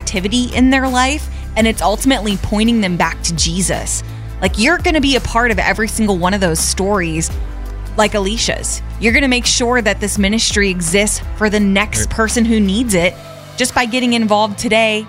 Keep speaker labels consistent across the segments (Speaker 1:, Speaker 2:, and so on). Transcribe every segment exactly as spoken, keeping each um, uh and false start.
Speaker 1: positivity in their life, and it's ultimately pointing them back to Jesus. Like, you're going to be a part of every single one of those stories, like Alicia's. You're going to make sure that this ministry exists for the next person who needs it just by getting involved today.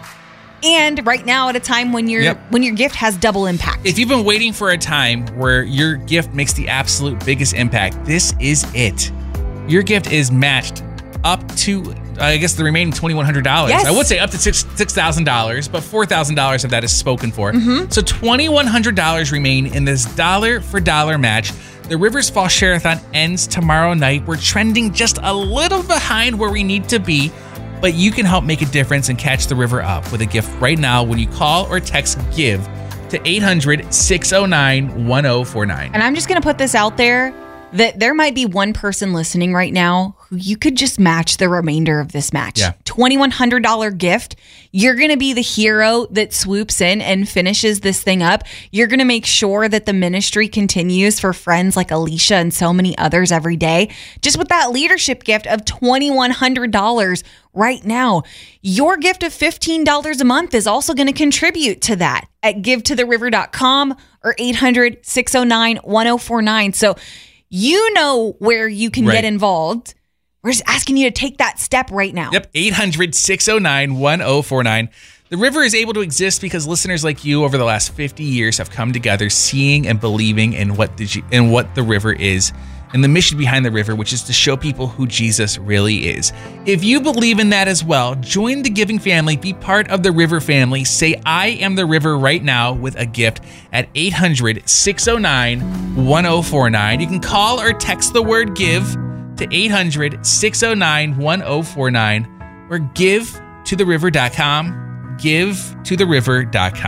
Speaker 1: And right now, at a time when your
Speaker 2: Yep.
Speaker 1: when your gift has double impact.
Speaker 2: If you've been waiting for a time where your gift makes the absolute biggest impact, this is it. Your gift is matched up to, I guess, the remaining twenty-one hundred dollars.
Speaker 1: Yes.
Speaker 2: I would say up to six thousand dollars, but four thousand dollars of that is spoken for.
Speaker 1: Mm-hmm.
Speaker 2: So twenty-one hundred dollars remain in this dollar for dollar match. The Rivers Fall Share-a-thon ends tomorrow night. We're trending just a little behind where we need to be, but you can help make a difference and catch the river up with a gift right now when you call or text GIVE to eight hundred, six oh nine, one oh four nine.
Speaker 1: And I'm just going to put this out there that there might be one person listening right now who you could just match the remainder of this match.
Speaker 2: Yeah.
Speaker 1: twenty-one hundred dollars gift. You're going to be the hero that swoops in and finishes this thing up. You're going to make sure that the ministry continues for friends like Alicia and so many others every day. Just with that leadership gift of twenty-one hundred dollars right now. Your gift of fifteen dollars a month is also going to contribute to that at give to the river dot com or eight hundred, six oh nine, one oh four nine. So you know where you can
Speaker 2: Right.
Speaker 1: get involved. We're just asking you to take that step right now.
Speaker 2: Yep, eight hundred, six oh nine, one oh four nine. The river is able to exist because listeners like you over the last fifty years have come together seeing and believing in what the, in what the river is and the mission behind the river, which is to show people who Jesus really is. If you believe in that as well, join the giving family, be part of the river family. Say, I am the river right now with a gift at eight hundred, six oh nine, one oh four nine. You can call or text the word give to eight hundred, six oh nine, one oh four nine or give to the river dot com. give to the river dot com.